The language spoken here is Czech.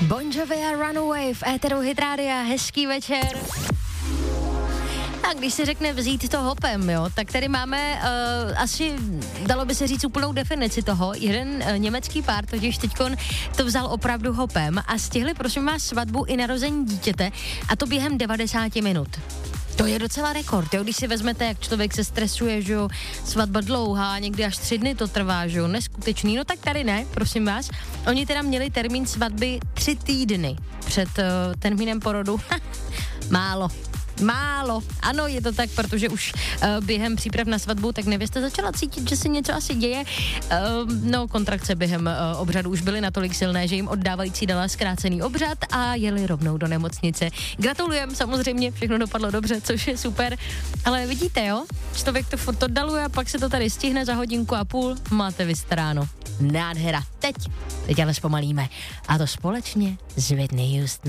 Bon Jovi a Runaway v éteru Hit Rádia, hezký večer. A když se řekne vzít to hopem, jo, tak tady máme asi, dalo by se říct, úplnou definici toho. Jeden německý pár totiž teďkon to vzal opravdu hopem a stihli, prosím vás, svatbu i narození dítěte, a to během 90 minut. To je docela rekord, jo, když si vezmete, jak člověk se stresuje, že jo, svatba dlouhá, někdy až 3 dny to trvá, že jo, neskutečný, no tak tady ne, prosím vás. Oni teda měli termín svatby 3 týdny před termínem porodu. Málo. Ano, je to tak, protože už během příprav na svatbu tak nevěsta začala cítit, že se něco asi děje. Kontrakce během obřadu už byly natolik silné, že jim oddávající dala zkrácený obřad a jeli rovnou do nemocnice. Gratulujem, samozřejmě, všechno dopadlo dobře, což je super. Ale vidíte, jo, člověk to furt oddaluje a pak se to tady stihne za 1,5 hodiny, máte vystaráno. Nádhera. Teď ale zpomalíme. A to společně s Whitney Houston.